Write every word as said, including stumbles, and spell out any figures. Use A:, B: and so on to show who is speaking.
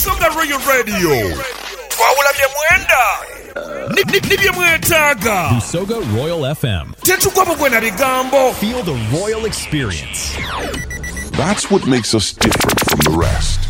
A: Busoga Royal Radio. Twawula bye mwenda. Nibye mwetaga.
B: Busoga Royal F M.
A: Tetukwa bugwena bigambo.
B: Feel the royal experience.
C: That's what makes us different from the rest.